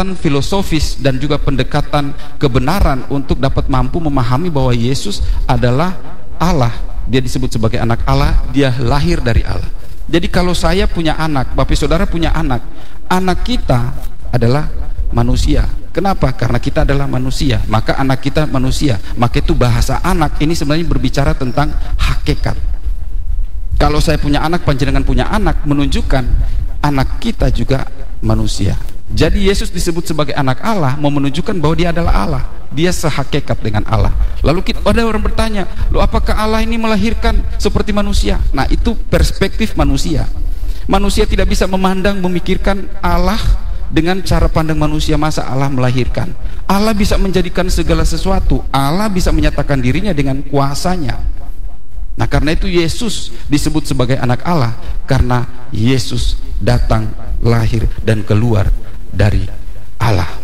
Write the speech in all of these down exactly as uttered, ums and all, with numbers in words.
pendekatan filosofis dan juga pendekatan kebenaran untuk dapat mampu memahami bahwa Yesus adalah Allah. Dia disebut sebagai anak Allah, dia lahir dari Allah. Jadi kalau saya punya anak, Bapak Saudara punya anak, anak kita adalah manusia. Kenapa? Karena kita adalah manusia, maka anak kita manusia. Maka itu bahasa anak ini sebenarnya berbicara tentang hakikat. Kalau saya punya anak, panjenengan punya anak, menunjukkan anak kita juga manusia. Jadi Yesus disebut sebagai anak Allah, mau menunjukkan bahwa dia adalah Allah. Dia sehakikat dengan Allah. Lalu kita, ada orang bertanya, loh apakah Allah ini melahirkan seperti manusia? Nah, itu perspektif manusia. Manusia tidak bisa memandang, memikirkan Allah dengan cara pandang manusia. Masa Allah melahirkan? Allah bisa menjadikan segala sesuatu. Allah bisa menyatakan dirinya dengan kuasanya. Nah, karena itu Yesus disebut sebagai anak Allah, karena Yesus datang, lahir dan keluar dari Allah.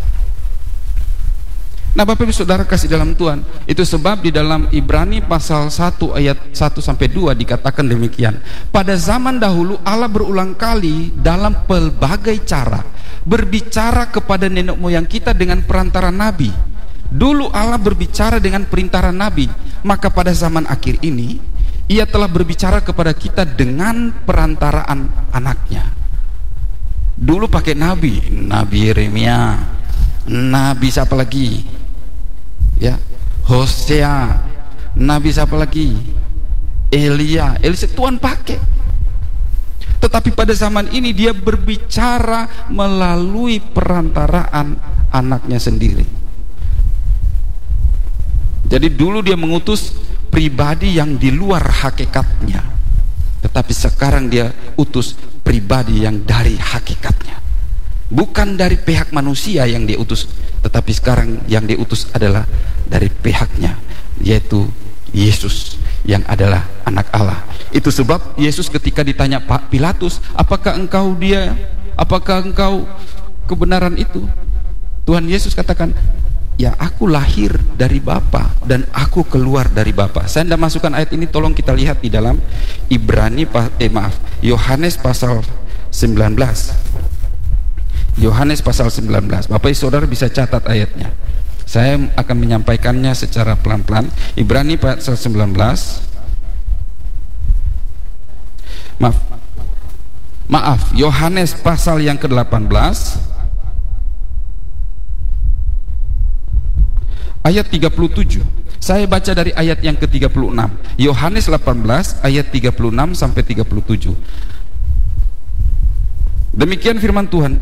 Nah, Bapak Ibu Saudara kasih dalam Tuhan, itu sebab di dalam Ibrani pasal satu ayat satu sampai dua dikatakan demikian. Pada zaman dahulu Allah berulang kali dalam pelbagai cara berbicara kepada nenek moyang kita dengan perantara nabi. Dulu Allah berbicara dengan perintah nabi, maka pada zaman akhir ini Ia telah berbicara kepada kita dengan perantaraan anaknya. Dulu pakai nabi, Nabi Yeremia, nabi siapa lagi? Ya, Hosea, nabi siapa lagi? Elia, Elia Tuhan pakai. Tetapi pada zaman ini dia berbicara melalui perantaraan anaknya sendiri. Jadi dulu dia mengutus pribadi yang di luar hakikatnya, tetapi sekarang dia utus pribadi yang dari hakikatnya. Bukan dari pihak manusia yang dia utus, tetapi sekarang yang dia utus adalah dari pihaknya, yaitu Yesus yang adalah anak Allah. Itu sebab Yesus ketika ditanya Pak Pilatus, apakah engkau dia, apakah engkau kebenaran itu, Tuhan Yesus katakan, ya aku lahir dari Bapa dan aku keluar dari Bapa. Saya tidak masukkan ayat ini, tolong kita lihat di dalam Ibrani eh maaf Yohanes pasal sembilan belas. Yohanes pasal sembilan belas. Bapak Ibu Saudara bisa catat ayatnya. Saya akan menyampaikannya secara pelan-pelan. Ibrani pasal sembilan belas. Maaf. Maaf, Yohanes pasal yang ke delapan belas. Ayat tiga puluh tujuh. Saya baca dari ayat yang ke tiga puluh enam. Yohanes delapan belas ayat tiga puluh enam sampai tiga puluh tujuh. Demikian firman Tuhan.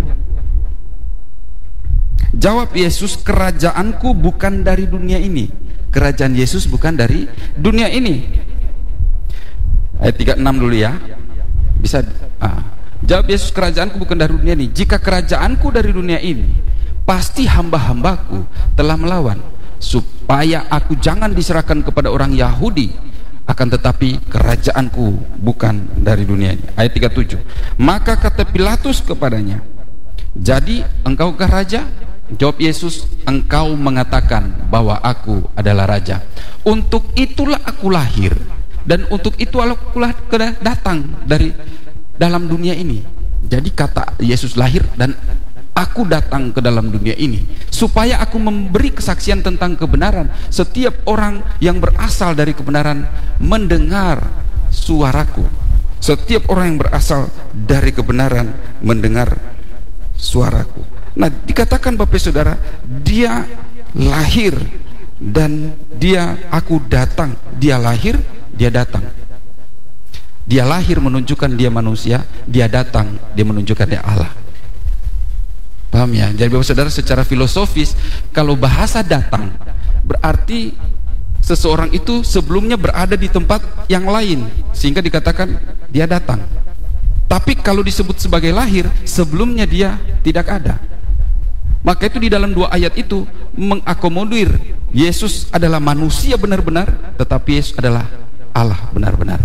Jawab Yesus, kerajaanku bukan dari dunia ini. Kerajaan Yesus bukan dari dunia ini. Ayat tiga puluh enam dulu ya. Bisa ah. Jawab Yesus, kerajaanku bukan dari dunia ini. Jika kerajaanku dari dunia ini, pasti hamba-hambaku telah melawan, supaya aku jangan diserahkan kepada orang Yahudi. Akan tetapi kerajaanku bukan dari dunia ini. Ayat tiga puluh tujuh. Maka kata Pilatus kepadanya, jadi engkaukah raja? Jawab Yesus, engkau mengatakan bahwa aku adalah raja. Untuk itulah aku lahir, dan untuk itu aku datang dari dalam dunia ini. Jadi kata Yesus lahir dan aku datang ke dalam dunia ini supaya aku memberi kesaksian tentang kebenaran. Setiap orang yang berasal dari kebenaran mendengar suaraku. Setiap orang yang berasal dari kebenaran mendengar suaraku. Nah, dikatakan Bapak Saudara, dia lahir dan dia aku datang. Dia lahir, dia datang. Dia lahir menunjukkan dia manusia, dia datang, dia menunjukkan dia Allah. Paham ya? Jadi Bapak Saudara, secara filosofis, kalau bahasa datang berarti seseorang itu sebelumnya berada di tempat yang lain, sehingga dikatakan dia datang. Tapi kalau disebut sebagai lahir, sebelumnya dia tidak ada. Maka itu di dalam dua ayat itu mengakomodir Yesus adalah manusia benar-benar, tetapi Yesus adalah Allah benar-benar.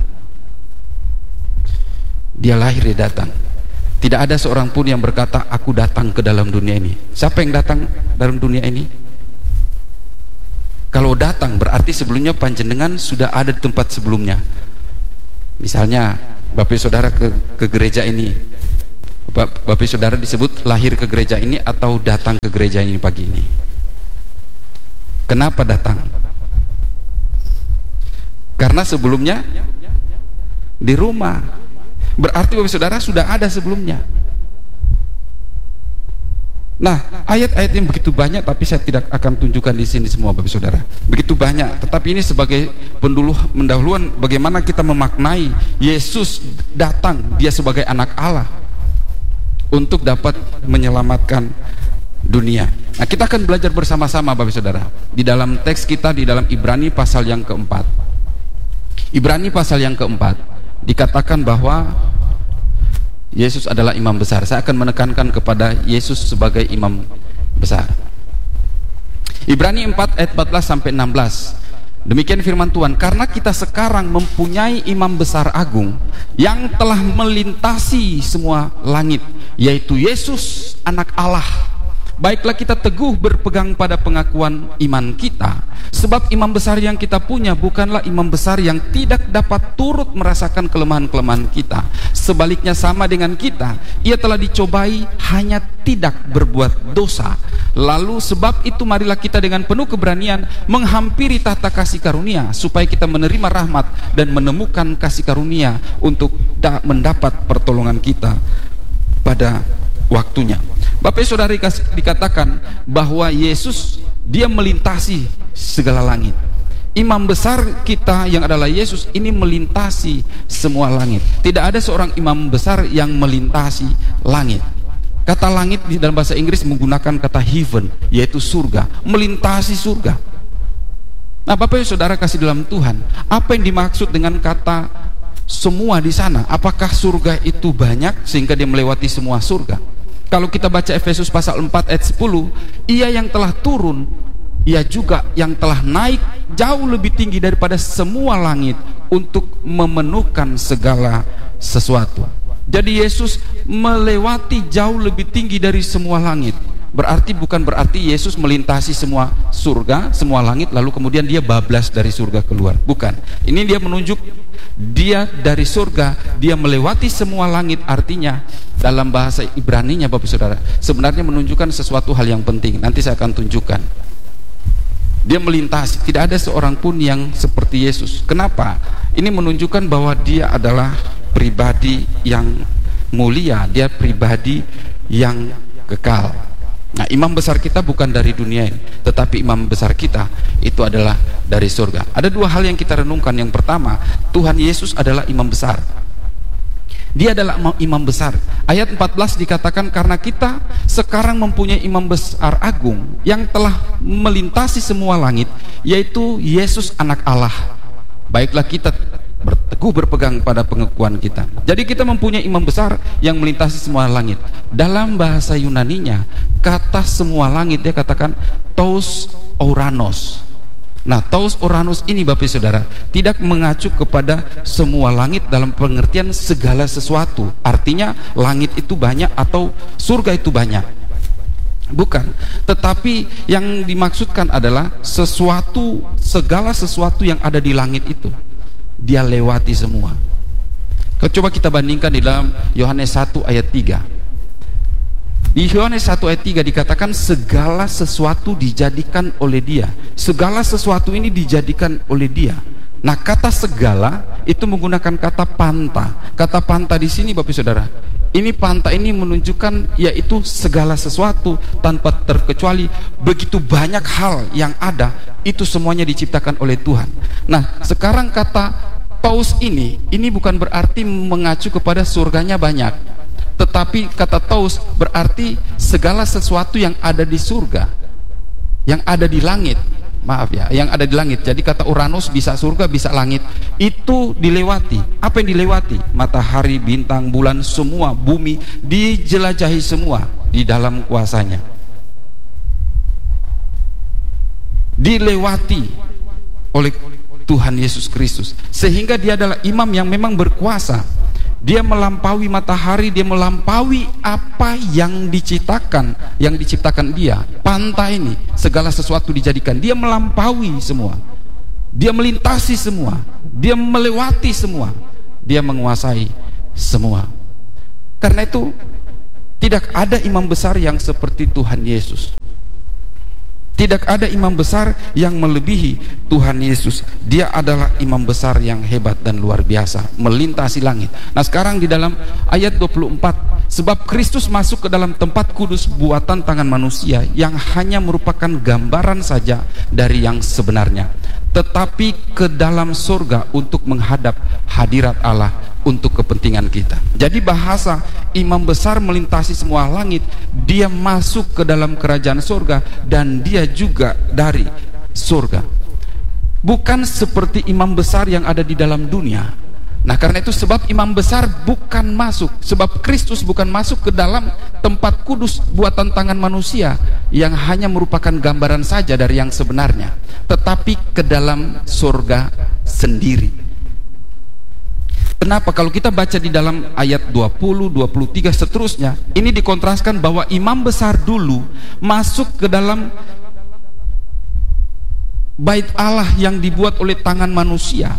Dia lahir, dia datang. Tidak ada seorang pun yang berkata aku datang ke dalam dunia ini. Siapa yang datang dalam dunia ini? Kalau datang berarti sebelumnya panjenengan sudah ada di tempat sebelumnya. Misalnya Bapak Saudara ke, ke gereja ini, Bapak saudara disebut lahir ke gereja ini atau datang ke gereja ini pagi ini? Kenapa datang? Karena sebelumnya di rumah. Berarti Bapak saudara sudah ada sebelumnya. Nah, ayat-ayat yang begitu banyak, tapi saya tidak akan tunjukkan di sini semua Bapak saudara. Begitu banyak, tetapi ini sebagai pendulu pendahuluan bagaimana kita memaknai Yesus datang, dia sebagai anak Allah untuk dapat menyelamatkan dunia. Nah, kita akan belajar bersama-sama Bapak saudara di dalam teks kita di dalam Ibrani pasal yang keempat. Ibrani pasal yang keempat dikatakan bahwa Yesus adalah imam besar. Saya akan menekankan kepada Yesus sebagai imam besar. Ibrani empat ayat empat belas sampai enam belas. Demikian firman Tuhan, karena kita sekarang mempunyai imam besar agung yang telah melintasi semua langit, yaitu Yesus anak Allah. Baiklah kita teguh berpegang pada pengakuan iman kita, sebab imam besar yang kita punya bukanlah imam besar yang tidak dapat turut merasakan kelemahan-kelemahan kita. Sebaliknya sama dengan kita, ia telah dicobai hanya tidak berbuat dosa. Lalu sebab itu marilah kita dengan penuh keberanian menghampiri tahta kasih karunia, supaya kita menerima rahmat dan menemukan kasih karunia untuk mendapat pertolongan kita pada waktunya. Bapak saudara, dikatakan bahwa Yesus dia melintasi segala langit. Imam besar kita yang adalah Yesus ini melintasi semua langit. Tidak ada seorang imam besar yang melintasi langit. Kata langit di dalam bahasa Inggris menggunakan kata heaven, yaitu surga, melintasi surga. Nah, Bapak saudara kasih dalam Tuhan, apa yang dimaksud dengan kata semua di sana? Apakah surga itu banyak sehingga dia melewati semua surga? Kalau kita baca Efesus pasal empat ayat sepuluh, ia yang telah turun, ia juga yang telah naik jauh lebih tinggi daripada semua langit untuk memenuhkan segala sesuatu. Jadi Yesus melewati jauh lebih tinggi dari semua langit. Berarti bukan berarti Yesus melintasi semua surga, semua langit, lalu kemudian dia bablas dari surga keluar. Bukan. Ini dia menunjuk dia dari surga, dia melewati semua langit. Artinya dalam bahasa Ibraninya Bapak saudara sebenarnya menunjukkan sesuatu hal yang penting. Nanti saya akan tunjukkan. Dia melintasi, tidak ada seorang pun yang seperti Yesus. Kenapa? Ini menunjukkan bahwa dia adalah pribadi yang mulia, dia pribadi yang kekal. Nah, imam besar kita bukan dari dunia ini, tetapi imam besar kita itu adalah dari surga. Ada dua hal yang kita renungkan. Yang pertama, Tuhan Yesus adalah imam besar. Dia adalah imam besar. Ayat empat belas dikatakan, karena kita sekarang mempunyai imam besar agung yang telah melintasi semua langit, yaitu Yesus anak Allah. Baiklah kita berteguh berpegang pada pengakuan kita. Jadi kita mempunyai imam besar yang melintasi semua langit. Dalam bahasa Yunaninya, kata semua langit dia katakan tous oranos. Nah, tous oranos ini Bapak saudara tidak mengacu kepada semua langit dalam pengertian segala sesuatu. Artinya langit itu banyak atau surga itu banyak. Bukan, tetapi yang dimaksudkan adalah sesuatu, segala sesuatu yang ada di langit itu dia lewati semua. Coba kita bandingkan di dalam Yohanes satu ayat tiga. Di Yohanes satu ayat tiga dikatakan segala sesuatu dijadikan oleh dia. Segala sesuatu ini dijadikan oleh dia. Nah, kata segala itu menggunakan kata panta. Kata panta di sini Bapak saudara, ini panta ini menunjukkan yaitu segala sesuatu tanpa terkecuali. Begitu banyak hal yang ada, itu semuanya diciptakan oleh Tuhan. Nah, sekarang kata tous ini, ini bukan berarti mengacu kepada surganya banyak, tetapi kata tous berarti segala sesuatu yang ada di surga, yang ada di langit, maaf ya, yang ada di langit. Jadi kata Uranus bisa surga, bisa langit, itu dilewati. Apa yang dilewati? Matahari, bintang, bulan, semua, bumi dijelajahi semua di dalam kuasanya, dilewati oleh Tuhan Yesus Kristus, sehingga dia adalah imam yang memang berkuasa. Dia melampaui matahari, dia melampaui apa yang diciptakan, yang diciptakan dia. Pantai ini, segala sesuatu dijadikan, dia melampaui semua, dia melintasi semua, dia melewati semua, dia menguasai semua. Karena itu Tidak ada imam besar yang seperti Tuhan Yesus. Tidak ada imam besar yang melebihi Tuhan Yesus. Dia adalah imam besar yang hebat dan luar biasa, melintasi langit. Nah, sekarang di dalam ayat dua puluh empat, sebab Kristus masuk ke dalam tempat kudus buatan tangan manusia yang hanya merupakan gambaran saja dari yang sebenarnya, tetapi ke dalam surga untuk menghadap hadirat Allah untuk kepentingan kita. Jadi bahasa imam besar melintasi semua langit, dia masuk ke dalam kerajaan surga dan dia juga dari surga. Bukan seperti imam besar yang ada di dalam dunia. Nah, karena itu sebab imam besar bukan masuk, sebab Kristus bukan masuk ke dalam tempat kudus buatan tangan manusia yang hanya merupakan gambaran saja dari yang sebenarnya, tetapi ke dalam surga sendiri. Kenapa? Kalau kita baca di dalam ayat dua puluh, dua puluh tiga seterusnya, ini dikontraskan bahwa imam besar dulu masuk ke dalam bait Allah yang dibuat oleh tangan manusia,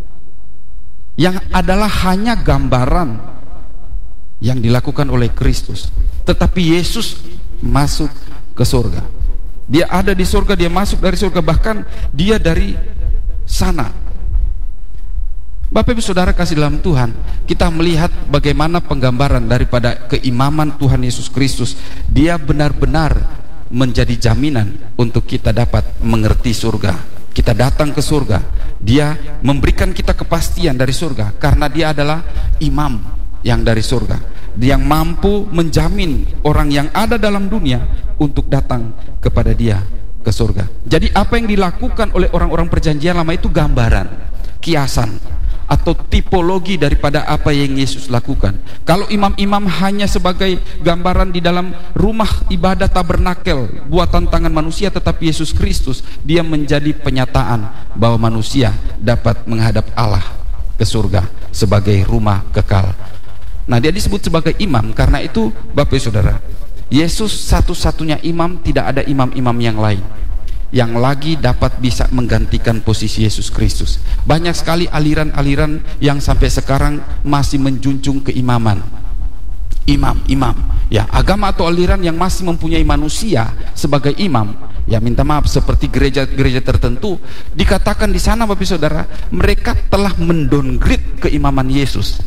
yang adalah hanya gambaran yang dilakukan oleh Kristus. Tetapi Yesus masuk ke surga. Dia ada di surga, dia masuk dari surga, bahkan dia dari sana. Bapak Ibu Saudara kasih dalam Tuhan, kita melihat bagaimana penggambaran daripada keimaman Tuhan Yesus Kristus. Dia benar-benar menjadi jaminan untuk kita dapat mengerti surga. Kita datang ke surga, dia memberikan kita kepastian dari surga, karena dia adalah imam yang dari surga, dia yang mampu menjamin orang yang ada dalam dunia untuk datang kepada dia ke surga. Jadi apa yang dilakukan oleh orang-orang perjanjian lama itu gambaran, kiasan atau tipologi daripada apa yang Yesus lakukan. Kalau imam-imam hanya sebagai gambaran di dalam rumah ibadah tabernakel buatan tangan manusia, tetapi Yesus Kristus dia menjadi penyataan bahwa manusia dapat menghadap Allah ke surga sebagai rumah kekal. Nah, dia disebut sebagai imam. Karena itu Bapak Saudara, Yesus satu-satunya imam, tidak ada imam-imam yang lain yang lagi dapat bisa menggantikan posisi Yesus Kristus. Banyak sekali aliran-aliran yang sampai sekarang masih menjunjung keimaman, imam, imam ya, agama atau aliran yang masih mempunyai manusia sebagai imam. Ya, minta maaf, seperti gereja-gereja tertentu dikatakan di sana Bapak Saudara, mereka telah mendowngrade keimaman Yesus.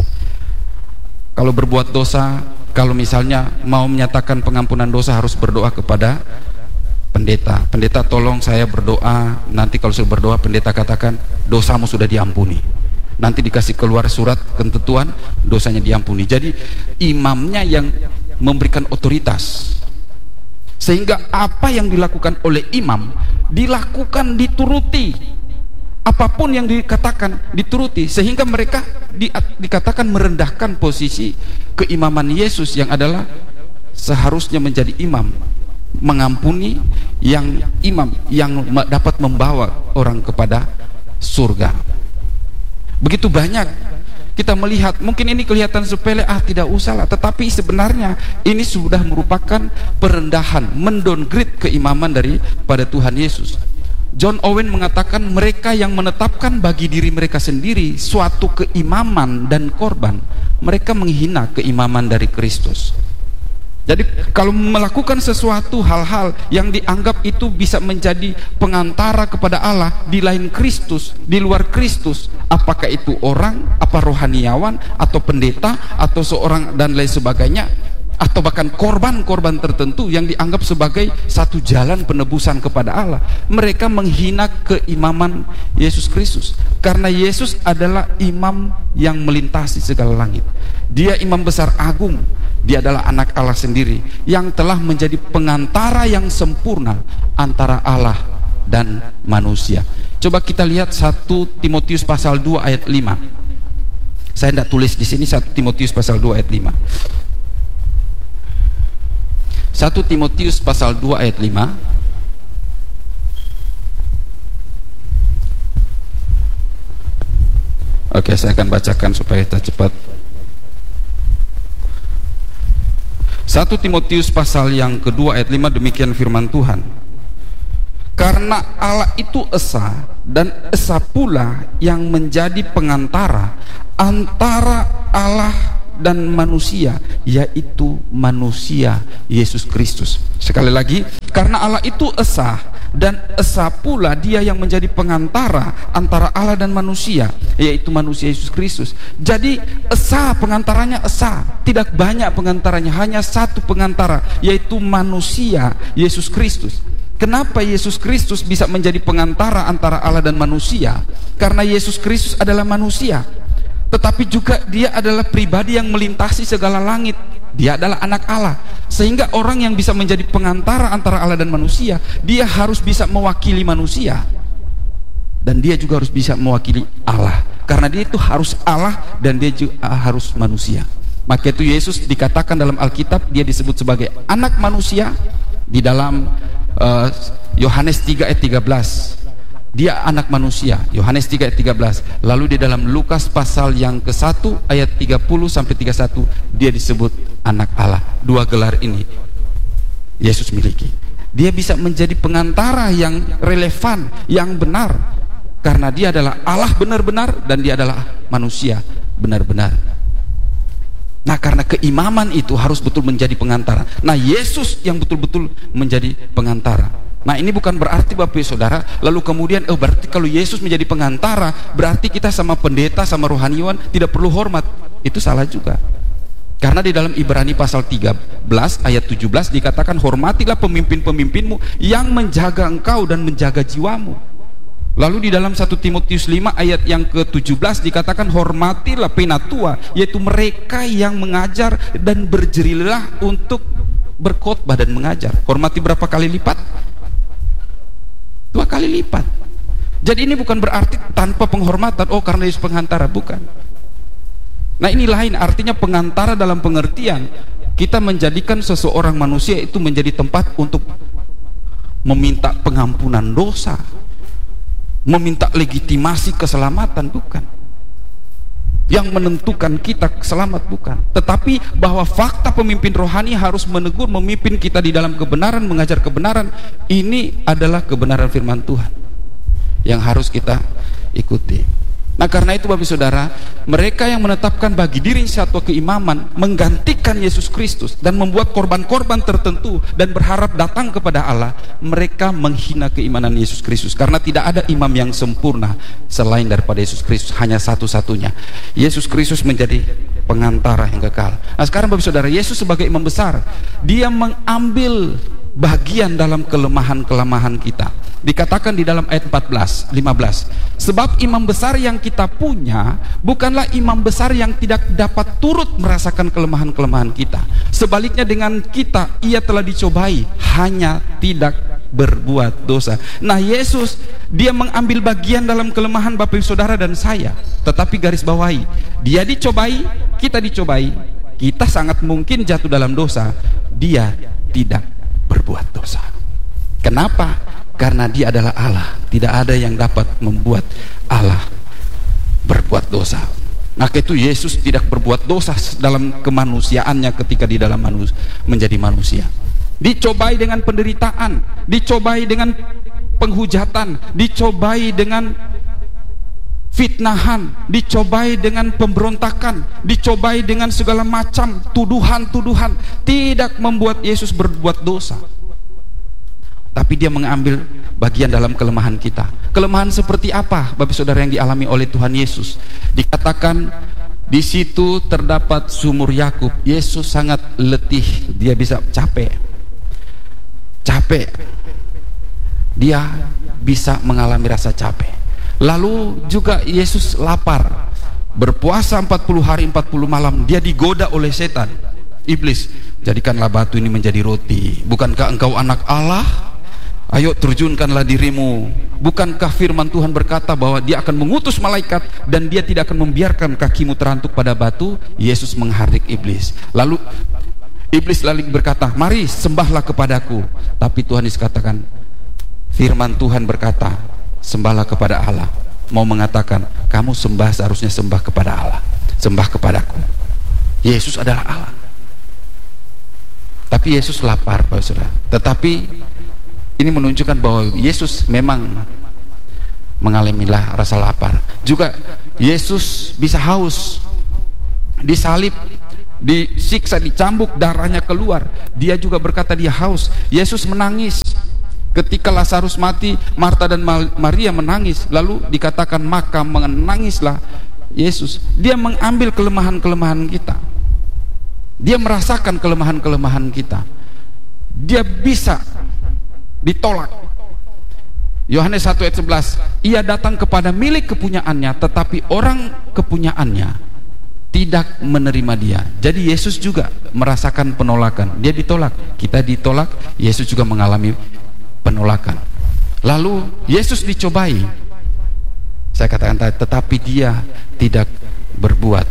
Kalau berbuat dosa, kalau misalnya mau menyatakan pengampunan dosa, harus berdoa kepada pendeta. Pendeta, tolong saya berdoa. Nanti kalau sudah berdoa, pendeta katakan dosamu sudah diampuni. Nanti dikasih keluar surat ketentuan, dosanya diampuni. Jadi imamnya yang memberikan otoritas, sehingga apa yang dilakukan oleh imam dilakukan, dituruti. Apapun yang dikatakan dituruti, sehingga mereka di, dikatakan merendahkan posisi keimaman Yesus yang adalah seharusnya menjadi imam, mengampuni, yang imam yang dapat membawa orang kepada surga. Begitu banyak kita melihat, mungkin ini kelihatan sepele, ah tidak usahlah, tetapi sebenarnya ini sudah merupakan perendahan, mendowngrade keimaman daripada Tuhan Yesus. John Owen mengatakan, mereka yang menetapkan bagi diri mereka sendiri suatu keimaman dan korban, mereka menghina keimaman dari Kristus. Jadi kalau melakukan sesuatu hal-hal yang dianggap itu bisa menjadi pengantara kepada Allah di lain Kristus, di luar Kristus, apakah itu orang, apa rohaniawan, atau pendeta, atau seorang dan lain sebagainya, atau bahkan korban-korban tertentu yang dianggap sebagai satu jalan penebusan kepada Allah, mereka menghina keimaman Yesus Kristus. Karena Yesus adalah imam yang melintasi segala langit. Dia imam besar agung. Dia adalah anak Allah sendiri yang telah menjadi pengantara yang sempurna antara Allah dan manusia. Coba kita lihat satu Timotius pasal dua ayat lima. Saya tidak tulis di sini, satu Timotius pasal dua ayat lima. satu Timotius pasal dua ayat lima. Oke, saya akan bacakan supaya kita cepat. satu Timotius pasal yang kedua ayat lima, demikian firman Tuhan. Karena Allah itu esa, dan esa pula yang menjadi pengantara antara Allah dan manusia, yaitu manusia Yesus Kristus. Sekali lagi, karena Allah itu esa, dan esa pula dia yang menjadi pengantara antara Allah dan manusia, yaitu manusia Yesus Kristus. Jadi esa, pengantaranya esa, tidak banyak pengantaranya, hanya satu pengantara, yaitu manusia Yesus Kristus. Kenapa Yesus Kristus bisa menjadi pengantara antara Allah dan manusia? Karena Yesus Kristus adalah manusia, tetapi juga dia adalah pribadi yang melintasi segala langit. Dia adalah anak Allah, sehingga orang yang bisa menjadi pengantara antara Allah dan manusia, dia harus bisa mewakili manusia, dan dia juga harus bisa mewakili Allah, karena dia itu harus Allah dan dia juga harus manusia. Maka itu Yesus dikatakan dalam Alkitab, dia disebut sebagai anak manusia. Di dalam uh, Yohanes tiga ayat tiga belas, dia anak manusia, Yohanes tiga ayat tiga belas. Lalu di dalam Lukas pasal yang ke satu ayat tiga puluh sampai tiga puluh satu, dia disebut anak Allah. Dua gelar ini Yesus miliki. Dia bisa menjadi pengantara yang relevan, yang benar, karena dia adalah Allah benar-benar dan dia adalah manusia benar-benar. Nah, karena keimaman itu harus betul menjadi pengantara. Nah, Yesus yang betul-betul menjadi pengantara. Nah, ini bukan berarti Bapak Ibu Saudara lalu kemudian oh berarti kalau Yesus menjadi pengantara berarti kita sama pendeta, sama rohaniwan tidak perlu hormat. Itu salah juga. Karena di dalam Ibrani pasal tiga belas ayat tujuh belas dikatakan, hormatilah pemimpin-pemimpinmu yang menjaga engkau dan menjaga jiwamu. Lalu di dalam satu Timotius lima ayat yang ke tujuh belas dikatakan, hormatilah penatua, yaitu mereka yang mengajar dan berjerilah untuk berkhotbah dan mengajar. Hormati berapa kali lipat? Dua kali lipat. Jadi ini bukan berarti tanpa penghormatan, oh karena Yesus pengantara, bukan. Nah, ini lain, artinya pengantara dalam pengertian kita menjadikan seseorang manusia itu menjadi tempat untuk meminta pengampunan dosa, meminta legitimasi keselamatan, bukan. Yang menentukan kita selamat, bukan. Tetapi bahwa fakta pemimpin rohani harus menegur, memimpin kita di dalam kebenaran, mengajar kebenaran, ini adalah kebenaran firman Tuhan yang harus kita ikuti. Nah, karena itu Bapak Saudara, mereka yang menetapkan bagi diri satu keimaman, menggantikan Yesus Kristus dan membuat korban-korban tertentu dan berharap datang kepada Allah, mereka menghina keimanan Yesus Kristus, karena tidak ada imam yang sempurna selain daripada Yesus Kristus, hanya satu-satunya. Yesus Kristus menjadi pengantara yang kekal. Nah, sekarang Bapak Saudara, Yesus sebagai imam besar, dia mengambil bagian dalam kelemahan-kelemahan kita. Dikatakan di dalam ayat empat belas, lima belas, sebab imam besar yang kita punya bukanlah imam besar yang tidak dapat turut merasakan kelemahan-kelemahan kita. Sebaliknya dengan kita, ia telah dicobai, hanya tidak berbuat dosa. Nah, Yesus, dia mengambil bagian dalam kelemahan Bapak Ibu Saudara dan saya. Tetapi garis bawahi, dia dicobai, kita dicobai, kita sangat mungkin jatuh dalam dosa, dia tidak berbuat dosa. Kenapa? Karena dia adalah Allah. Tidak ada yang dapat membuat Allah berbuat dosa. Maka itu Yesus tidak berbuat dosa dalam kemanusiaannya ketika di dalam manus menjadi manusia. Dicobai dengan penderitaan, dicobai dengan penghujatan, dicobai dengan fitnahan, dicobai dengan pemberontakan, dicobai dengan segala macam tuduhan-tuduhan, tidak membuat Yesus berbuat dosa. Tapi dia mengambil bagian dalam kelemahan kita. Kelemahan seperti apa Bapak Saudara yang dialami oleh Tuhan Yesus? Dikatakan di situ terdapat sumur Yakub. Yesus sangat letih, dia bisa capek. Capek. Dia bisa mengalami rasa capek. Lalu juga Yesus lapar. Berpuasa empat puluh hari empat puluh malam, dia digoda oleh setan. Iblis, jadikanlah batu ini menjadi roti. Bukankah engkau anak Allah? Ayo terjunkanlah dirimu. Bukankah firman Tuhan berkata bahwa dia akan mengutus malaikat dan dia tidak akan membiarkan kakimu terantuk pada batu? Yesus menghardik iblis. Lalu iblis lalu berkata, mari sembahlah kepadaku. Tapi Tuhan Yesus katakan, firman Tuhan berkata, sembahlah kepada Allah. Mau mengatakan, kamu sembah seharusnya sembah kepada Allah, sembah kepadaku. Yesus adalah Allah. Tapi Yesus lapar, Bapak Saudara. Tetapi ini menunjukkan bahwa Yesus memang mengalamilah rasa lapar. Juga Yesus bisa haus. Disalib disiksa, dicambuk, darahnya keluar. Dia juga berkata dia haus. Yesus menangis. Ketika Lazarus mati, Marta dan Maria menangis. Lalu dikatakan maka menangislah Yesus. Dia mengambil kelemahan-kelemahan kita. Dia merasakan kelemahan-kelemahan kita. Dia bisa ditolak. Yohanes satu ayat sebelas, ia datang kepada milik kepunyaannya, tetapi orang kepunyaannya tidak menerima dia. Jadi Yesus juga merasakan penolakan. Dia ditolak, kita ditolak, Yesus juga mengalami penolakan. Lalu Yesus dicobai. Saya katakan tadi, tetapi dia tidak berbuat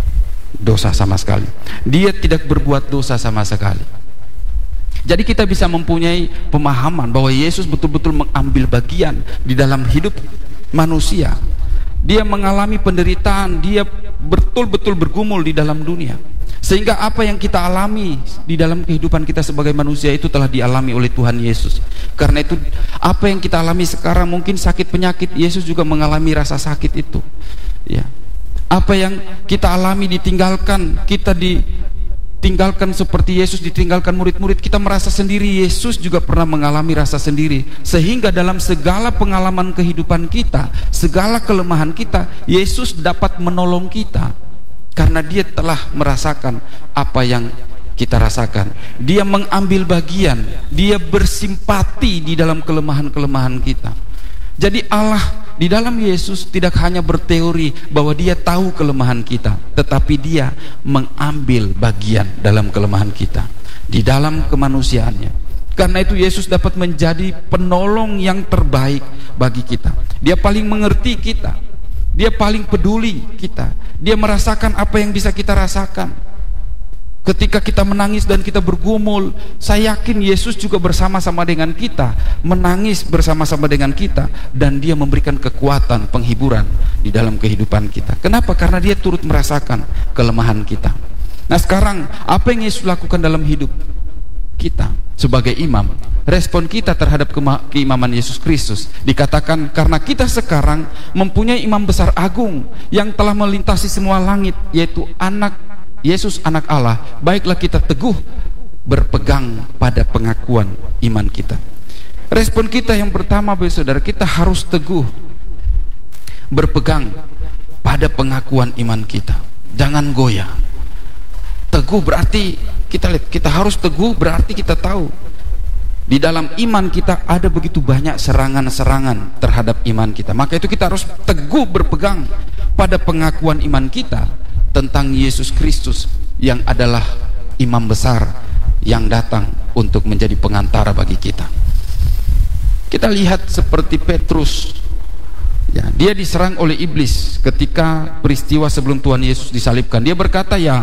dosa sama sekali. Dia tidak berbuat dosa sama sekali. Jadi kita bisa mempunyai pemahaman bahwa Yesus betul-betul mengambil bagian di dalam hidup manusia. Dia mengalami penderitaan, dia betul-betul bergumul di dalam dunia. Sehingga apa yang kita alami di dalam kehidupan kita sebagai manusia itu telah dialami oleh Tuhan Yesus. Karena itu apa yang kita alami sekarang, mungkin sakit penyakit, Yesus juga mengalami rasa sakit itu. Ya. Apa yang kita alami, ditinggalkan, kita ditinggalkan seperti Yesus ditinggalkan murid-murid, kita merasa sendiri. Yesus juga pernah mengalami rasa sendiri. Sehingga dalam segala pengalaman kehidupan kita, segala kelemahan kita, Yesus dapat menolong kita. Karena dia telah merasakan apa yang kita rasakan. Dia mengambil bagian, dia bersimpati di dalam kelemahan-kelemahan kita. Jadi Allah di dalam Yesus tidak hanya berteori bahwa dia tahu kelemahan kita, tetapi dia mengambil bagian dalam kelemahan kita di dalam kemanusiaannya. Karena itu Yesus dapat menjadi penolong yang terbaik bagi kita. Dia paling mengerti kita, dia paling peduli kita, dia merasakan apa yang bisa kita rasakan. Ketika kita menangis dan kita bergumul, saya yakin Yesus juga bersama-sama dengan kita, menangis bersama-sama dengan kita, dan dia memberikan kekuatan, penghiburan di dalam kehidupan kita. Kenapa? Karena dia turut merasakan kelemahan kita. Nah sekarang, apa yang Yesus lakukan dalam hidup kita sebagai imam? Respon kita terhadap keimaman Yesus Kristus dikatakan, karena kita sekarang mempunyai imam besar agung yang telah melintasi semua langit, yaitu anak Yesus, anak Allah, baiklah kita teguh berpegang pada pengakuan iman kita. Respon kita yang pertama, saudara, kita harus teguh berpegang pada pengakuan iman kita. Jangan goyah. Teguh berarti kita lihat, kita harus teguh berarti kita tahu di dalam iman kita ada begitu banyak serangan-serangan terhadap iman kita. Maka itu kita harus teguh berpegang pada pengakuan iman kita tentang Yesus Kristus yang adalah imam besar yang datang untuk menjadi pengantara bagi kita. Kita lihat seperti Petrus, ya, dia diserang oleh iblis ketika peristiwa sebelum Tuhan Yesus disalibkan. Dia berkata, ya,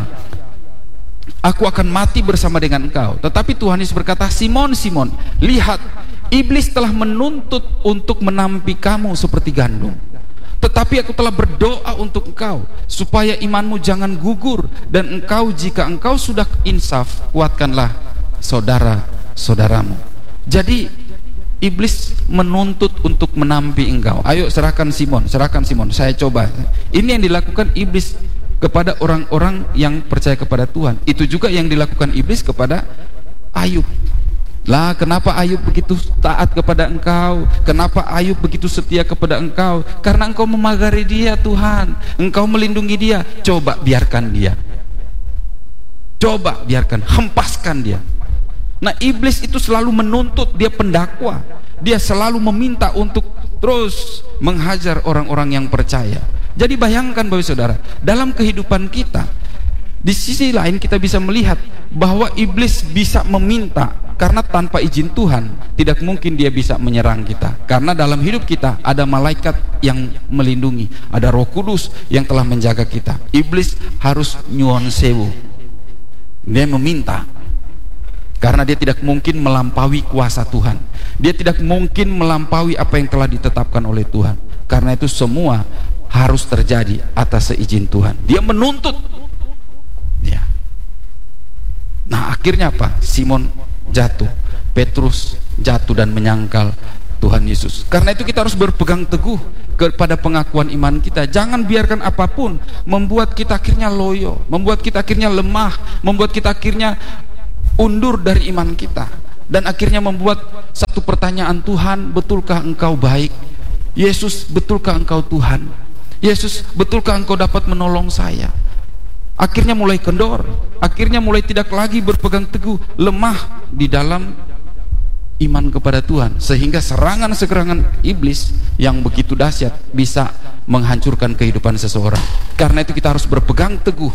aku akan mati bersama dengan engkau. Tetapi Tuhan Yesus berkata, Simon, Simon, lihat, iblis telah menuntut untuk menampi kamu seperti gandum. Tetapi aku telah berdoa untuk engkau supaya imanmu jangan gugur, dan engkau, jika engkau sudah insaf, kuatkanlah saudara-saudaramu. Jadi iblis menuntut untuk menampi engkau. Ayo serahkan Simon, serahkan Simon, saya coba. Ini yang dilakukan iblis kepada orang-orang yang percaya kepada Tuhan. Itu juga yang dilakukan iblis kepada Ayub. Lah, kenapa Ayub begitu taat kepada engkau? Kenapa Ayub begitu setia kepada engkau? Karena engkau memagari dia, Tuhan. Engkau melindungi dia. Coba biarkan dia. Coba biarkan, hempaskan dia. Nah, iblis itu selalu menuntut, dia pendakwa. Dia selalu meminta untuk terus menghajar orang-orang yang percaya. Jadi bayangkan Bapak Saudara, dalam kehidupan kita, di sisi lain kita bisa melihat bahwa iblis bisa meminta, karena tanpa izin Tuhan tidak mungkin dia bisa menyerang kita. Karena dalam hidup kita ada malaikat yang melindungi, ada Roh Kudus yang telah menjaga kita. Iblis harus nyuwun sewu, dia meminta, karena dia tidak mungkin melampaui kuasa Tuhan. Dia tidak mungkin melampaui apa yang telah ditetapkan oleh Tuhan. Karena itu semua harus terjadi atas seizin Tuhan. Dia menuntut, ya. Nah akhirnya apa? Simon jatuh, Petrus jatuh dan menyangkal Tuhan Yesus. Karena itu kita harus berpegang teguh kepada pengakuan iman kita. Jangan biarkan apapun membuat kita akhirnya loyo, membuat kita akhirnya lemah, membuat kita akhirnya undur dari iman kita, dan akhirnya membuat satu pertanyaan, Tuhan, betulkah engkau baik? Yesus, betulkah engkau Tuhan? Yesus, betulkah engkau dapat menolong saya? Akhirnya mulai kendor, akhirnya mulai tidak lagi berpegang teguh, lemah di dalam iman kepada Tuhan, sehingga serangan-serangan iblis yang begitu dahsyat bisa menghancurkan kehidupan seseorang. Karena itu kita harus berpegang teguh.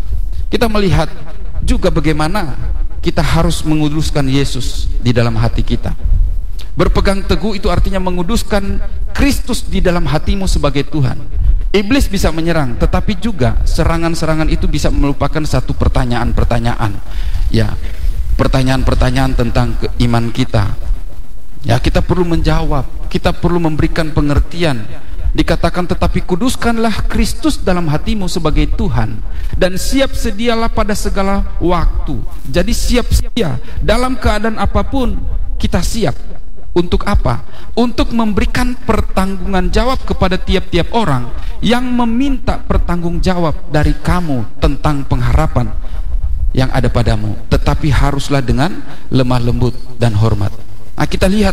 Kita melihat juga bagaimana kita harus menguduskan Yesus di dalam hati kita. Berpegang teguh itu artinya menguduskan Kristus di dalam hatimu sebagai Tuhan. Iblis bisa menyerang, tetapi juga serangan-serangan itu bisa melupakan satu pertanyaan-pertanyaan, ya, pertanyaan-pertanyaan tentang iman kita. Ya, kita perlu menjawab, kita perlu memberikan pengertian. Dikatakan, tetapi kuduskanlah Kristus dalam hatimu sebagai Tuhan, dan siap sedialah pada segala waktu. Jadi siap sedia dalam keadaan apapun, kita siap. Untuk apa? Untuk memberikan pertanggungan jawab kepada tiap-tiap orang yang meminta pertanggung jawab dari kamu tentang pengharapan yang ada padamu, tetapi haruslah dengan lemah lembut dan hormat. Nah, kita lihat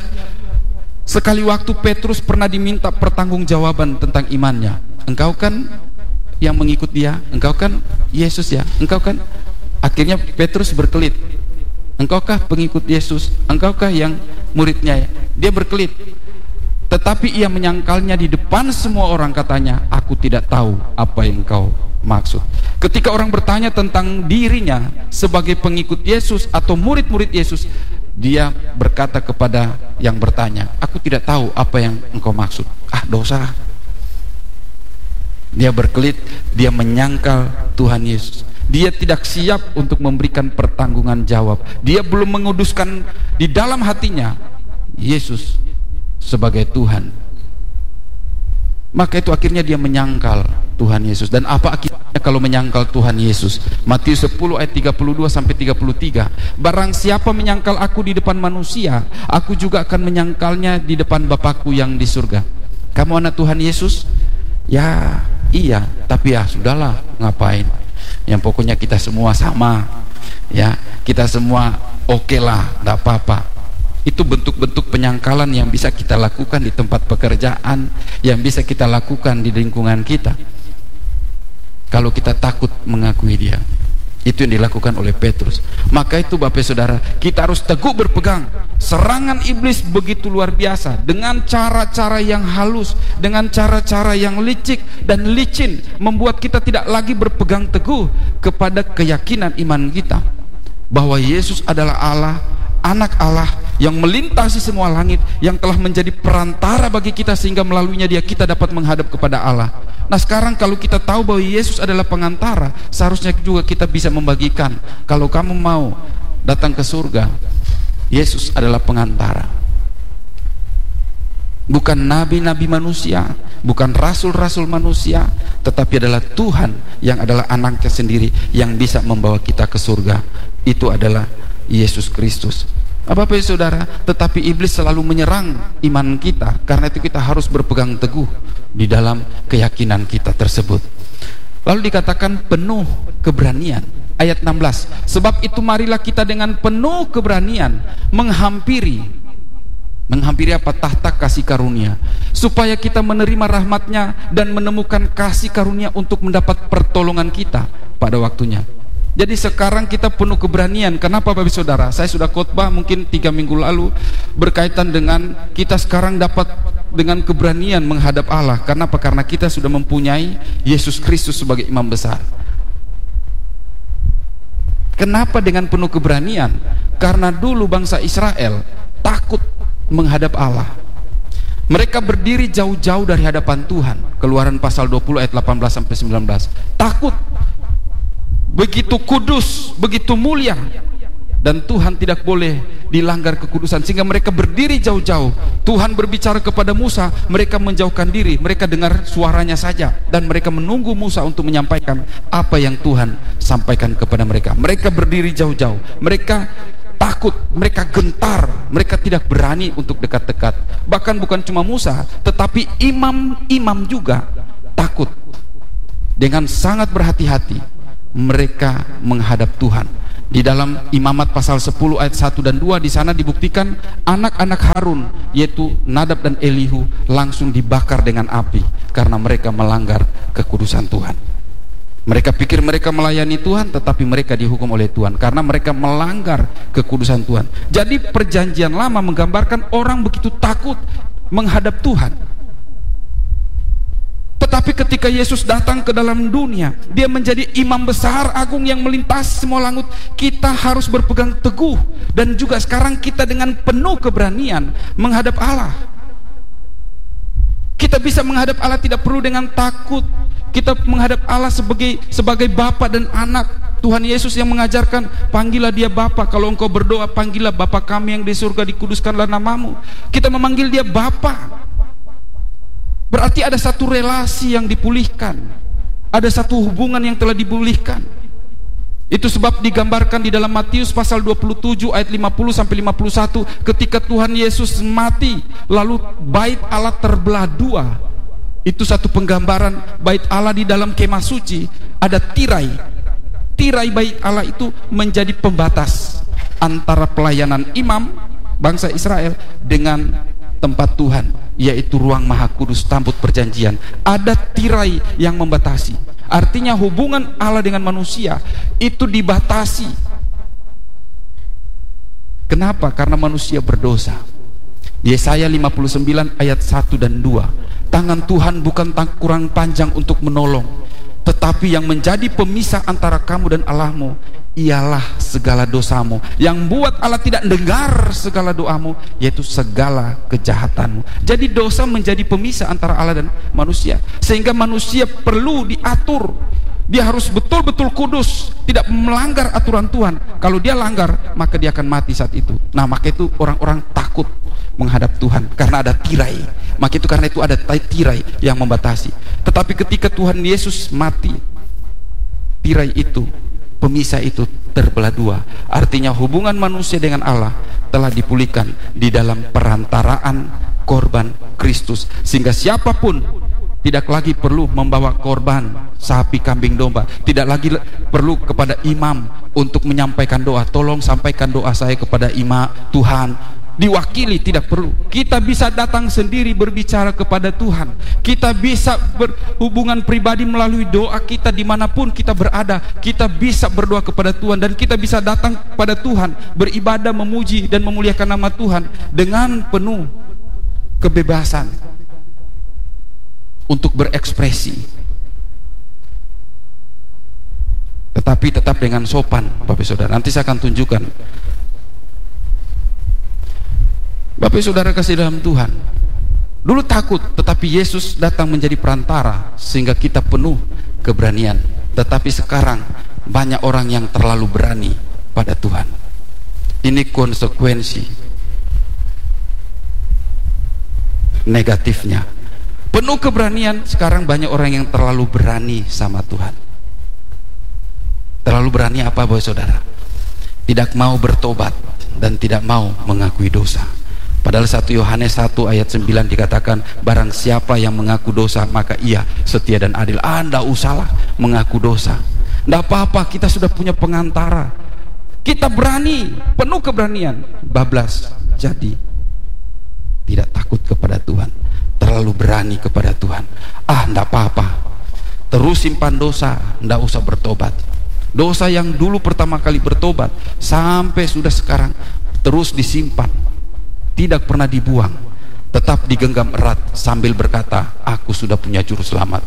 sekali waktu Petrus pernah diminta pertanggungjawaban tentang imannya. Engkau kan yang mengikut dia, engkau kan Yesus ya, engkau kan. Akhirnya Petrus berkelit, engkaukah pengikut Yesus, engkaukah yang muridnya ya? Dia berkelit, tetapi ia menyangkalnya di depan semua orang, katanya, aku tidak tahu apa yang engkau maksud. Ketika orang bertanya tentang dirinya sebagai pengikut Yesus atau murid-murid Yesus, dia berkata kepada yang bertanya, aku tidak tahu apa yang engkau maksud. Ah, dosa. Dia berkelit, dia menyangkal Tuhan Yesus. Dia tidak siap untuk memberikan pertanggungan jawab. Dia belum menguduskan di dalam hatinya Yesus sebagai Tuhan. Maka itu akhirnya dia menyangkal Tuhan Yesus. Dan apa akibatnya kalau menyangkal Tuhan Yesus? Matius sepuluh ayat tiga puluh dua sampai tiga puluh tiga. Barang siapa menyangkal aku di depan manusia, aku juga akan menyangkalnya di depan Bapakku yang di surga. Kamu anak Tuhan Yesus? Ya, iya, tapi ya sudahlah, ngapain? Yang pokoknya kita semua sama, ya, kita semua oke okay lah, tidak apa-apa. Itu bentuk-bentuk penyangkalan yang bisa kita lakukan di tempat pekerjaan, yang bisa kita lakukan di lingkungan kita. Kalau kita takut mengakui dia, itu yang dilakukan oleh Petrus. Maka itu Bapak Saudara, kita harus teguh berpegang. Serangan iblis begitu luar biasa, dengan cara-cara yang halus, dengan cara-cara yang licik dan licin, membuat kita tidak lagi berpegang teguh kepada keyakinan iman kita bahwa Yesus adalah Allah, anak Allah yang melintasi semua langit, yang telah menjadi perantara bagi kita sehingga melaluinya dia kita dapat menghadap kepada Allah. Nah, sekarang kalau kita tahu bahwa Yesus adalah pengantara, seharusnya juga kita bisa membagikan. Kalau kamu mau datang ke surga, Yesus adalah pengantara. Bukan nabi-nabi manusia, bukan rasul-rasul manusia, tetapi adalah Tuhan yang adalah anaknya sendiri yang bisa membawa kita ke surga. Itu adalah Yesus Kristus. Bapak Saudara, tetapi iblis selalu menyerang iman kita. Karena itu kita harus berpegang teguh di dalam keyakinan kita tersebut. Lalu dikatakan penuh keberanian. Ayat enam belas, sebab itu marilah kita dengan penuh keberanian menghampiri menghampiri apa? Tahta kasih karunia, supaya kita menerima rahmatnya dan menemukan kasih karunia untuk mendapat pertolongan kita pada waktunya. Jadi sekarang kita penuh keberanian. Kenapa Bapak Saudara? Saya sudah khotbah mungkin tiga minggu lalu berkaitan dengan kita sekarang dapat dengan keberanian menghadap Allah. Kenapa? Karena kita sudah mempunyai Yesus Kristus sebagai imam besar. Kenapa dengan penuh keberanian? Karena dulu bangsa Israel takut menghadap Allah. Mereka berdiri jauh-jauh dari hadapan Tuhan. Keluaran pasal dua puluh ayat delapan belas sampai sembilan belas. Takut. Begitu kudus, begitu mulia, dan Tuhan tidak boleh dilanggar kekudusan, sehingga mereka berdiri jauh-jauh. Tuhan berbicara kepada Musa, mereka menjauhkan diri, mereka dengar suaranya saja, dan mereka menunggu Musa untuk menyampaikan apa yang Tuhan sampaikan kepada mereka. Mereka berdiri jauh-jauh, mereka takut, mereka gentar, mereka tidak berani untuk dekat-dekat. Bahkan bukan cuma Musa, tetapi imam-imam juga takut. Dengan sangat berhati-hati mereka menghadap Tuhan. Di dalam Imamat pasal sepuluh ayat satu dan dua, di sana dibuktikan anak-anak Harun, yaitu Nadab dan Elihu, langsung dibakar dengan api karena mereka melanggar kekudusan Tuhan. Mereka pikir mereka melayani Tuhan, tetapi mereka dihukum oleh Tuhan karena mereka melanggar kekudusan Tuhan. Jadi perjanjian lama menggambarkan orang begitu takut menghadap Tuhan. Tetapi ketika Yesus datang ke dalam dunia, dia menjadi imam besar agung yang melintasi semua langit. Kita harus berpegang teguh, dan juga sekarang kita dengan penuh keberanian menghadap Allah. Kita bisa menghadap Allah tidak perlu dengan takut. Kita menghadap Allah sebagai sebagai Bapa dan anak. Tuhan Yesus yang mengajarkan, panggillah dia Bapa. Kalau engkau berdoa, panggillah Bapa kami yang di surga, dikuduskanlah namamu. Kita memanggil dia Bapa. Berarti ada satu relasi yang dipulihkan, ada satu hubungan yang telah dipulihkan. Itu sebab digambarkan di dalam Matius pasal dua puluh tujuh ayat lima puluh sampai lima puluh satu, ketika Tuhan Yesus mati, lalu bait Allah terbelah dua. Itu satu penggambaran bait Allah di dalam kemah suci. Ada tirai. Tirai bait Allah itu menjadi pembatas antara pelayanan imam bangsa Israel dengan tempat Tuhan, yaitu ruang Maha Kudus, tamput perjanjian. Ada tirai yang membatasi. Artinya hubungan Allah dengan manusia itu dibatasi. Kenapa? Karena manusia berdosa. Yesaya lima puluh sembilan ayat satu dan dua. Tangan Tuhan bukan kurang panjang untuk menolong, tetapi yang menjadi pemisah antara kamu dan Allahmu ialah segala dosamu. Yang buat Allah tidak dengar segala doamu, yaitu segala kejahatanmu. Jadi dosa menjadi pemisah antara Allah dan manusia, sehingga manusia perlu diatur. Dia harus betul-betul kudus, tidak melanggar aturan Tuhan. Kalau dia langgar, maka dia akan mati saat itu. Nah, maka itu orang-orang takut menghadap Tuhan karena ada tirai. Maka itu karena itu ada tirai yang membatasi. Tetapi ketika Tuhan Yesus mati, tirai itu, pemisah itu terbelah dua. Artinya hubungan manusia dengan Allah telah dipulihkan di dalam perantaraan korban Kristus, sehingga siapapun tidak lagi perlu membawa korban sapi, kambing, domba. Tidak lagi perlu kepada imam untuk menyampaikan doa, tolong sampaikan doa saya kepada imam Tuhan, diwakili, tidak perlu. Kita bisa datang sendiri berbicara kepada Tuhan. Kita bisa berhubungan pribadi melalui doa kita dimanapun kita berada. Kita bisa berdoa kepada Tuhan, dan kita bisa datang kepada Tuhan, beribadah, memuji dan memuliakan nama Tuhan dengan penuh kebebasan untuk berekspresi, tetapi tetap dengan sopan, Bapak Saudara. Nanti saya akan tunjukkan. Bapak Saudara kasih dalam Tuhan, dulu takut, tetapi Yesus datang menjadi perantara sehingga kita penuh keberanian. Tetapi sekarang banyak orang yang terlalu berani pada Tuhan. Ini konsekuensi negatifnya. Penuh keberanian, sekarang banyak orang yang terlalu berani sama Tuhan. Terlalu berani apa, Bapak Saudara? Tidak mau bertobat dan tidak mau mengakui dosa. Padahal satu Yohanes satu ayat sembilan dikatakan, barang siapa yang mengaku dosa maka ia setia dan adil. Ah, enggak usahlah mengaku dosa, enggak apa-apa, kita sudah punya pengantara. Kita berani, penuh keberanian, bablas jadi tidak takut kepada Tuhan, terlalu berani kepada Tuhan. Ah, enggak apa-apa, terus simpan dosa, enggak usah bertobat. Dosa yang dulu pertama kali bertobat sampai sudah sekarang terus disimpan, tidak pernah dibuang, tetap digenggam erat sambil berkata, aku sudah punya juru selamat.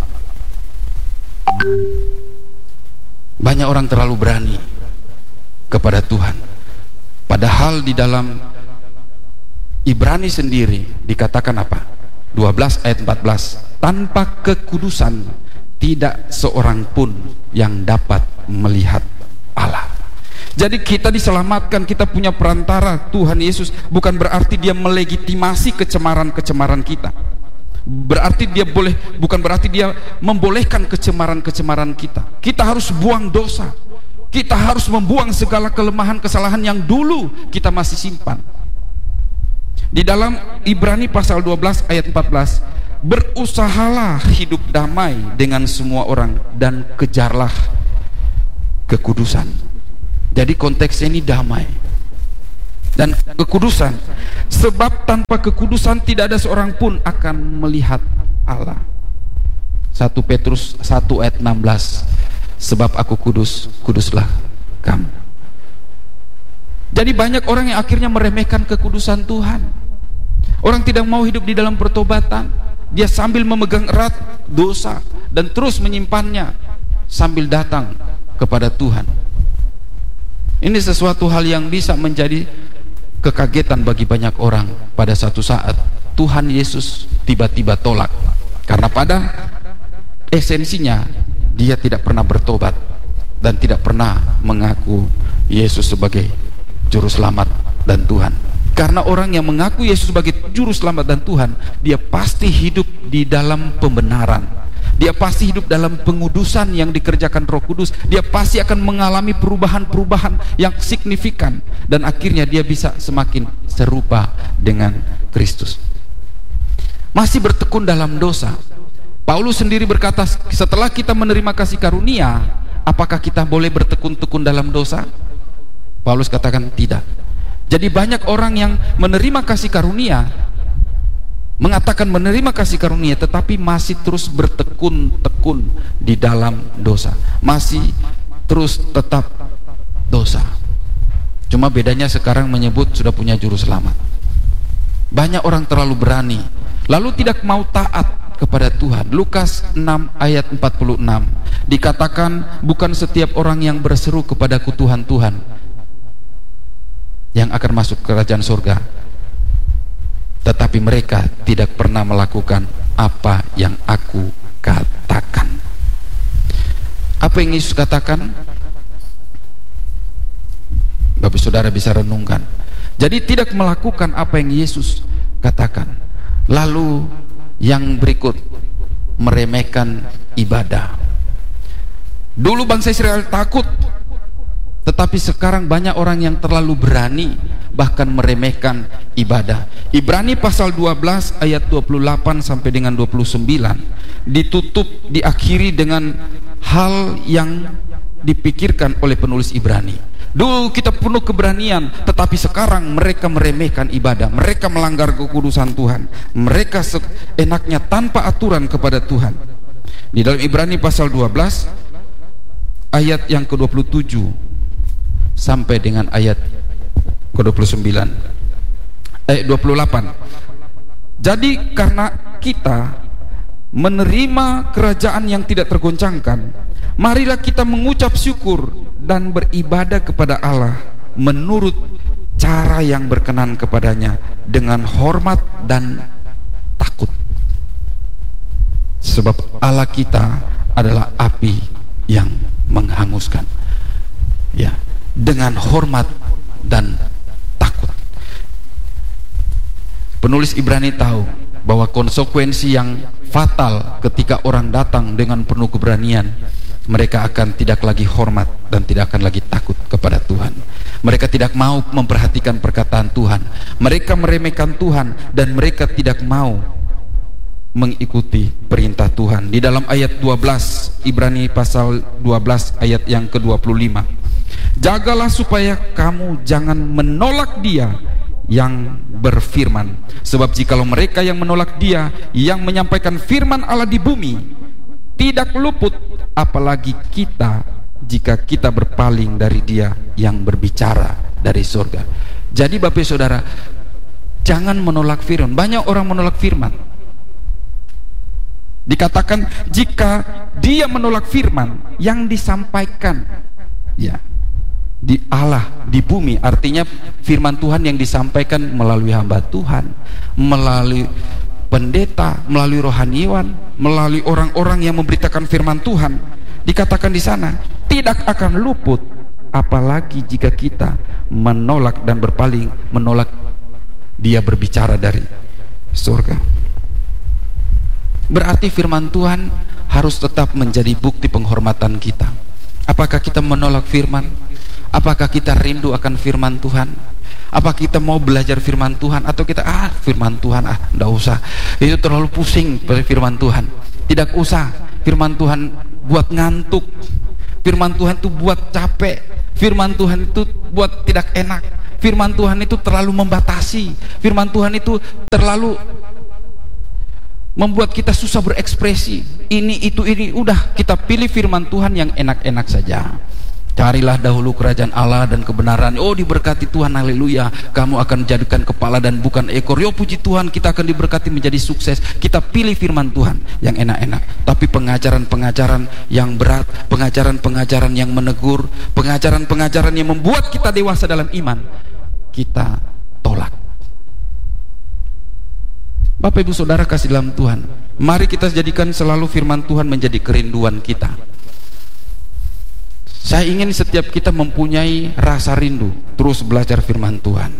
Banyak orang terlalu berani kepada Tuhan, padahal di dalam Ibrani sendiri dikatakan apa? dua belas ayat empat belas, tanpa kekudusan tidak seorang pun yang dapat melihat Allah. Jadi kita diselamatkan, kita punya perantara, Tuhan Yesus. Bukan berarti dia melegitimasi kecemaran-kecemaran kita. Berarti dia boleh, bukan berarti dia membolehkan kecemaran-kecemaran kita. Kita harus buang dosa. Kita harus membuang segala kelemahan, kesalahan yang dulu kita masih simpan. Di dalam Ibrani pasal dua belas ayat empat belas, berusahalah hidup damai dengan semua orang dan kejarlah kekudusan. Jadi konteksnya ini damai dan kekudusan, sebab tanpa kekudusan tidak ada seorang pun akan melihat Allah. Satu Petrus satu ayat enam belas, sebab aku kudus, kuduslah kamu. Jadi banyak orang yang akhirnya meremehkan kekudusan Tuhan. Orang tidak mau hidup di dalam pertobatan. Dia sambil memegang erat dosa dan terus menyimpannya sambil datang kepada Tuhan. Ini sesuatu hal yang bisa menjadi kekagetan bagi banyak orang. Pada satu saat Tuhan Yesus tiba-tiba tolak, karena pada esensinya dia tidak pernah bertobat dan tidak pernah mengaku Yesus sebagai juru selamat dan Tuhan. Karena orang yang mengaku Yesus sebagai juru selamat dan Tuhan, dia pasti hidup di dalam pembenaran, dia pasti hidup dalam pengudusan yang dikerjakan Roh Kudus, dia pasti akan mengalami perubahan-perubahan yang signifikan, dan akhirnya dia bisa semakin serupa dengan Kristus. Masih bertekun dalam dosa, Paulus sendiri berkata, setelah kita menerima kasih karunia, apakah kita boleh bertekun-tekun dalam dosa? Paulus katakan tidak. Jadi banyak orang yang menerima kasih karunia, mengatakan menerima kasih karunia, tetapi masih terus bertekun-tekun di dalam dosa, masih terus tetap dosa. Cuma bedanya sekarang menyebut sudah punya juru selamat. Banyak orang terlalu berani, lalu tidak mau taat kepada Tuhan. Lukas enam ayat empat puluh enam dikatakan, bukan setiap orang yang berseru kepadaku Tuhan, Tuhan, yang akan masuk kerajaan surga, tetapi mereka tidak pernah melakukan apa yang aku katakan. Apa yang Yesus katakan? Bapak saudara bisa renungkan. Jadi tidak melakukan apa yang Yesus katakan. Lalu yang berikut, meremehkan ibadah. Dulu bangsa Israel takut, tetapi sekarang banyak orang yang terlalu berani bahkan meremehkan ibadah. Ibrani pasal dua belas ayat dua puluh delapan sampai dengan dua puluh sembilan ditutup, diakhiri dengan hal yang dipikirkan oleh penulis Ibrani. Dulu kita penuh keberanian, tetapi sekarang mereka meremehkan ibadah, mereka melanggar kekudusan Tuhan, mereka seenaknya tanpa aturan kepada Tuhan. Di dalam Ibrani pasal dua belas ayat yang ke dua puluh tujuh sampai dengan ayat ke dua puluh sembilan, ayat dua puluh delapan. Jadi karena kita menerima kerajaan yang tidak tergoncangkan, marilah kita mengucap syukur dan beribadah kepada Allah menurut cara yang berkenan kepadanya dengan hormat dan takut, sebab Allah kita adalah api yang menghanguskan. Ya, dengan hormat dan takut. Penulis Ibrani tahu bahwa konsekuensi yang fatal ketika orang datang dengan penuh keberanian, mereka akan tidak lagi hormat dan tidak akan lagi takut kepada Tuhan. Mereka tidak mau memperhatikan perkataan Tuhan, mereka meremehkan Tuhan, dan mereka tidak mau mengikuti perintah Tuhan. Di dalam ayat dua belas, Ibrani pasal dua belas ayat yang ke dua puluh lima, jagalah supaya kamu jangan menolak Dia yang berfirman, sebab jikalau mereka yang menolak Dia yang menyampaikan firman Allah di bumi tidak luput, apalagi kita jika kita berpaling dari Dia yang berbicara dari surga. Jadi Bapak Saudara, jangan menolak firman. Banyak orang menolak firman. Dikatakan jika dia menolak firman yang disampaikan, ya, di Allah di bumi, artinya firman Tuhan yang disampaikan melalui hamba Tuhan, melalui pendeta, melalui rohaniwan, melalui orang-orang yang memberitakan firman Tuhan, dikatakan di sana tidak akan luput, apalagi jika kita menolak dan berpaling, menolak Dia berbicara dari surga. Berarti firman Tuhan harus tetap menjadi bukti penghormatan kita. Apakah kita menolak firman? Apakah kita rindu akan firman Tuhan? Apa kita mau belajar firman Tuhan? Atau kita, ah firman Tuhan, ah enggak usah, itu terlalu pusing firman Tuhan. Tidak usah, firman Tuhan buat ngantuk, firman Tuhan itu buat capek, firman Tuhan itu buat tidak enak, firman Tuhan itu terlalu membatasi, firman Tuhan itu terlalu membuat kita susah berekspresi. Ini itu ini, udah kita pilih firman Tuhan yang enak-enak saja. Carilah dahulu kerajaan Allah dan kebenaran. Oh, diberkati Tuhan, haleluya. Kamu akan menjadikan kepala dan bukan ekor. Yo, puji Tuhan, kita akan diberkati menjadi sukses. Kita pilih firman Tuhan yang enak-enak. Tapi pengajaran-pengajaran yang berat, pengajaran-pengajaran yang menegur, pengajaran-pengajaran yang membuat kita dewasa dalam iman, kita tolak. Bapak Ibu Saudara kasih dalam Tuhan, mari kita jadikan selalu firman Tuhan menjadi kerinduan kita. Saya ingin setiap kita mempunyai rasa rindu terus belajar firman Tuhan.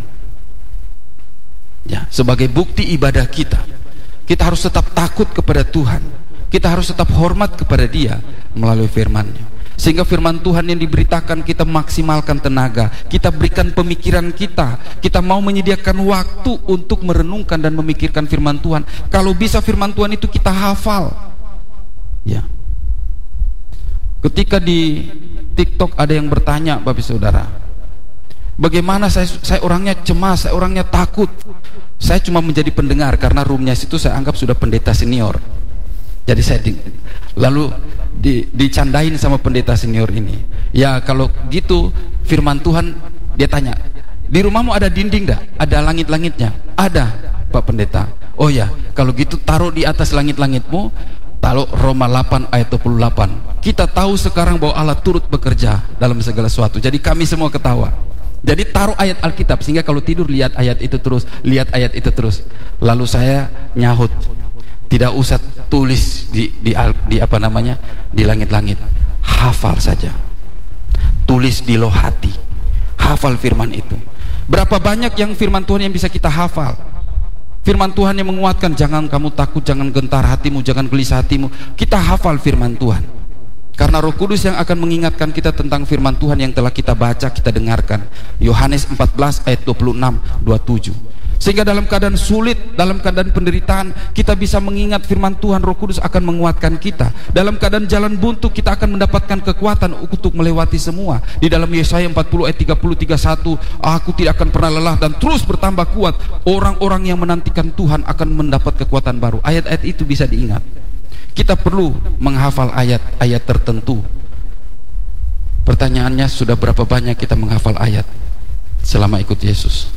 Ya, sebagai bukti ibadah kita, kita harus tetap takut kepada Tuhan. Kita harus tetap hormat kepada Dia melalui firman-Nya. Sehingga firman Tuhan yang diberitakan kita maksimalkan tenaga, kita berikan pemikiran kita, kita mau menyediakan waktu untuk merenungkan dan memikirkan firman Tuhan. Kalau bisa firman Tuhan itu kita hafal. Ya. Ketika di TikTok ada yang bertanya, Bapak Saudara, bagaimana saya, saya orangnya cemas, saya orangnya takut, saya cuma menjadi pendengar karena roomnya situ saya anggap sudah pendeta senior. Jadi saya di, lalu di, dicandain sama pendeta senior ini. Ya kalau gitu firman Tuhan, dia tanya, di rumahmu ada dinding enggak? Ada langit-langitnya? Ada, Pak Pendeta. Oh ya, kalau gitu taruh di atas langit-langitmu, taruh Roma delapan ayat dua puluh delapan. Kita tahu sekarang bahwa Allah turut bekerja dalam segala sesuatu. Jadi kami semua ketawa. Jadi taruh ayat Alkitab, sehingga kalau tidur lihat ayat itu terus, lihat ayat itu terus. Lalu saya nyahut, tidak usah tulis di, di, di apa namanya, di langit-langit, hafal saja, tulis di loh hati, hafal firman itu. Berapa banyak yang firman Tuhan yang bisa kita hafal? Firman Tuhan yang menguatkan, jangan kamu takut, jangan gentar hatimu, jangan gelisah hatimu. Kita hafal firman Tuhan, karena Roh Kudus yang akan mengingatkan kita tentang firman Tuhan yang telah kita baca, kita dengarkan. Yohanes empat belas ayat dua puluh enam dua puluh tujuh. Sehingga dalam keadaan sulit, dalam keadaan penderitaan, kita bisa mengingat firman Tuhan. Roh Kudus akan menguatkan kita. Dalam keadaan jalan buntu, kita akan mendapatkan kekuatan untuk melewati semua. Di dalam Yesaya empat puluh ayat tiga puluh tiga puluh satu, aku tidak akan pernah lelah dan terus bertambah kuat. Orang-orang yang menantikan Tuhan akan mendapat kekuatan baru. Ayat-ayat itu bisa diingat. Kita perlu menghafal ayat-ayat tertentu. Pertanyaannya, sudah berapa banyak kita menghafal ayat selama ikut Yesus?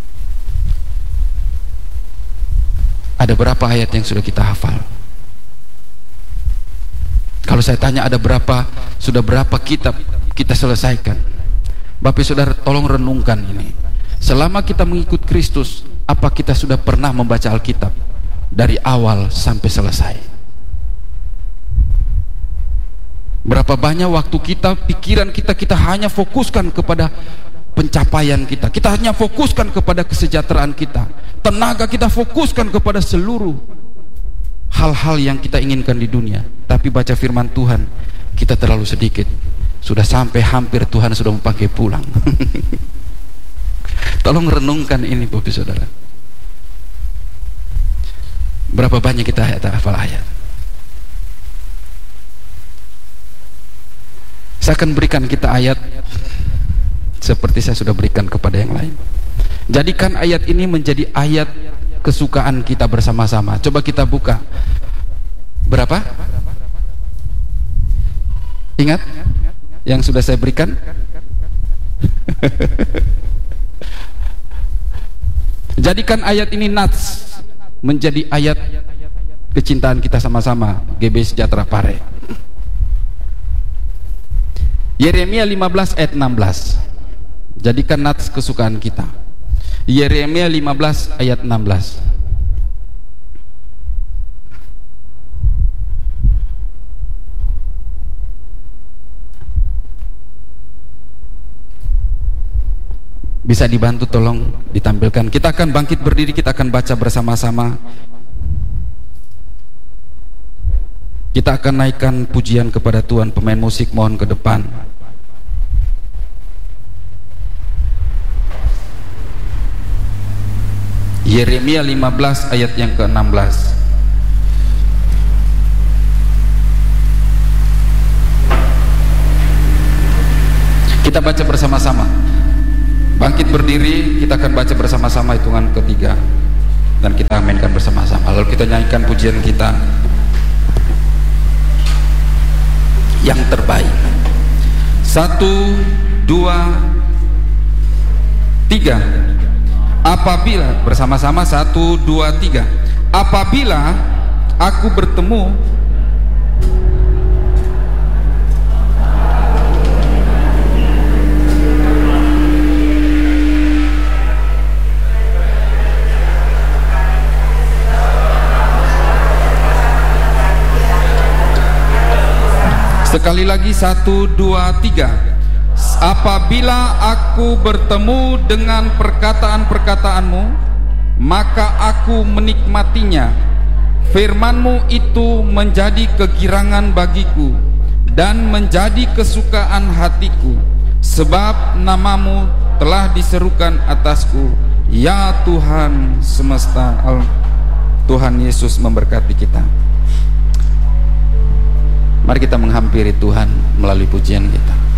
Ada berapa ayat yang sudah kita hafal? Kalau saya tanya ada berapa, sudah berapa kitab kita selesaikan? Bapak Saudara, tolong renungkan ini. Selama kita mengikut Kristus, apa kita sudah pernah membaca Alkitab dari awal sampai selesai? Berapa banyak waktu kita, pikiran kita, kita hanya fokuskan kepada pencapaian kita, kita hanya fokuskan kepada kesejahteraan kita, tenaga kita fokuskan kepada seluruh hal-hal yang kita inginkan di dunia. Tapi baca firman Tuhan kita terlalu sedikit. Sudah sampai hampir Tuhan sudah memanggil pulang. Tolong renungkan ini Bapak Saudara. Berapa banyak kita ayat hafal ayat? Saya akan berikan kita ayat seperti saya sudah berikan kepada yang lain. Jadikan ayat ini menjadi ayat kesukaan kita bersama-sama. Coba kita buka. Berapa? Ingat yang sudah saya berikan? Jadikan ayat ini nats menjadi ayat kecintaan kita sama-sama, G B Sejahtera Pare. Yeremia lima belas ayat enam belas. Jadikan nats kesukaan kita. Yeremia lima belas ayat enam belas. Bisa dibantu tolong ditampilkan. Kita akan bangkit berdiri, kita akan baca bersama-sama. Kita akan naikkan pujian kepada Tuhan. Pemain musik mohon ke depan. Yeremia lima belas ayat yang ke enam belas. Kita baca bersama-sama. Bangkit berdiri, kita akan baca bersama-sama hitungan ketiga dan kita aminkan bersama-sama. Lalu kita nyanyikan pujian kita yang terbaik. Satu, dua, tiga. Apabila bersama-sama, satu, dua, tiga. Apabila aku bertemu sekali lagi, satu, dua, tiga. Apabila aku bertemu dengan perkataan-perkataanmu, maka aku menikmatinya. Firmanmu itu menjadi kegirangan bagiku dan menjadi kesukaan hatiku, sebab namamu telah diserukan atasku, ya Tuhan semesta. Tuhan Yesus memberkati kita. Mari kita menghampiri Tuhan melalui pujian kita.